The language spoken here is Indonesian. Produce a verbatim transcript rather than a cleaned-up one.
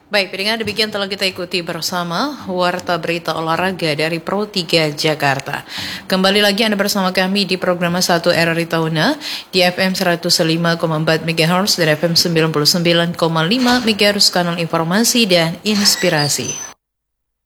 Baik, pendengar demikian telah kita ikuti bersama Warta Berita Olahraga dari Pro tiga Jakarta. Kembali lagi Anda bersama kami di program satu R R I Tahuna di F M seratus lima koma empat MHz dan F M sembilan puluh sembilan koma lima MHz kanal informasi dan inspirasi.